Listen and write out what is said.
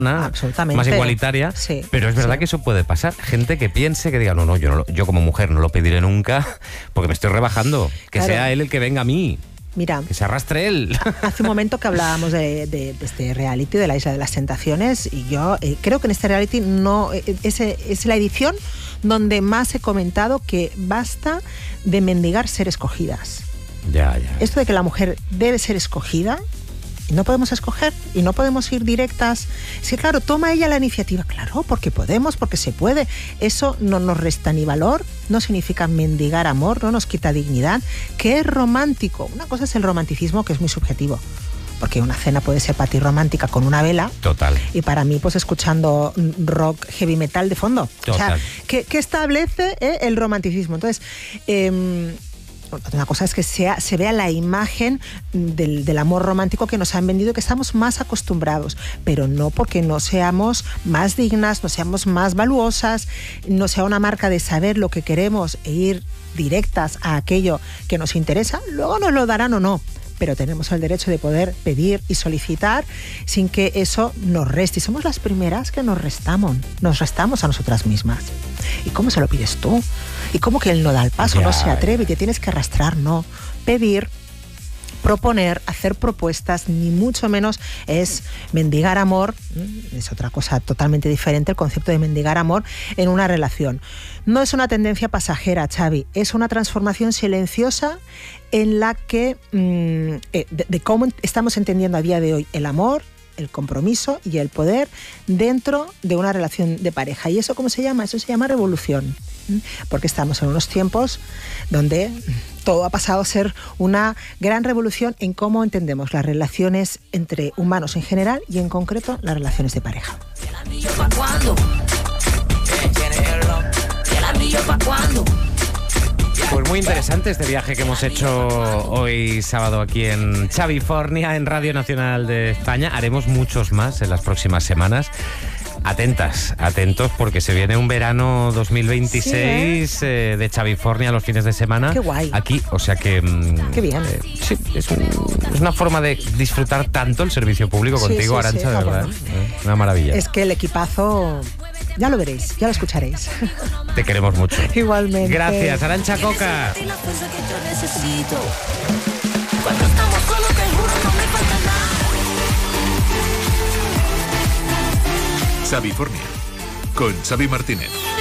absolutamente más igualitaria, sí, pero es verdad que eso puede pasar. Gente que piense, que diga, no, yo como mujer no lo pediré nunca porque me estoy rebajando. Que claro. sea él el que venga a mí. Mira, que se arrastre él. Hace un momento que hablábamos de este reality, de la Isla de las Tentaciones, y yo creo que en este reality no es la edición donde más he comentado que basta de mendigar ser escogidas. Ya. Esto de que la mujer debe ser escogida, y no podemos escoger, y no podemos ir directas. Sí, claro, toma ella la iniciativa. Claro, porque podemos, porque se puede. Eso no nos resta ni valor, no significa mendigar amor, no nos quita dignidad, que es romántico. Una cosa es el romanticismo, que es muy subjetivo, porque una cena puede ser para ti romántica con una vela. Total. Y para mí, pues escuchando rock, heavy metal de fondo. Total. O sea, ¿qué establece el romanticismo? Entonces, una cosa es que se vea la imagen del amor romántico que nos han vendido, que estamos más acostumbrados, pero no porque no seamos más dignas, no seamos más valuosas, no sea una marca de saber lo que queremos e ir directas a aquello que nos interesa. Luego nos lo darán o no, pero tenemos el derecho de poder pedir y solicitar sin que eso nos reste. Y somos las primeras que nos restamos a nosotras mismas. ¿Y cómo se lo pides tú? ¿Y cómo que él no da el paso, no se atreve y te tienes que arrastrar? No. Pedir, proponer, hacer propuestas, ni mucho menos es mendigar amor. Es otra cosa totalmente diferente el concepto de mendigar amor en una relación. No es una tendencia pasajera, Xavi, es una transformación silenciosa en la que de cómo estamos entendiendo a día de hoy el amor, el compromiso y el poder dentro de una relación de pareja. ¿Y eso cómo se llama? Eso se llama revolución. Porque estamos en unos tiempos donde todo ha pasado a ser una gran revolución en cómo entendemos las relaciones entre humanos en general y en concreto las relaciones de pareja. Pues muy interesante este viaje que hemos hecho hoy sábado aquí en Xavifornia, en Radio Nacional de España. Haremos muchos más en las próximas semanas. Atentos, porque se viene un verano 2026 de Xavifornia los fines de semana. Qué guay. Aquí, o sea que... Qué bien. Sí, es una forma de disfrutar tanto el servicio público contigo, Arantxa, de verdad. Bueno. Una maravilla. Es que el equipazo, ya lo veréis, ya lo escucharéis. Te queremos mucho. Igualmente. Gracias, Arantxa Coca. Xavifornia, con Xavi Martínez.